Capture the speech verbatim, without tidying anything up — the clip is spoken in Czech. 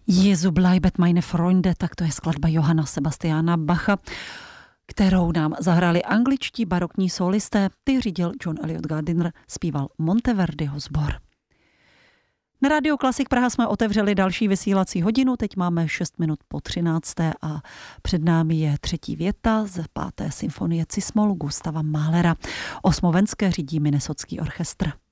Jezu bleibet meine Freunde, tak to je skladba Johanna Sebastiana Bacha, kterou nám zahrali angličtí barokní solisté. Ty řídil John Eliot Gardiner, zpíval Monteverdiho sbor. Na Rádiu Klasik Praha jsme otevřeli další vysílací hodinu, teď máme šest minut po třinácté a před námi je třetí věta z páté symfonie Cis-moll Gustava Mahlera. Osmovenské řídí Minnesotský orchestr.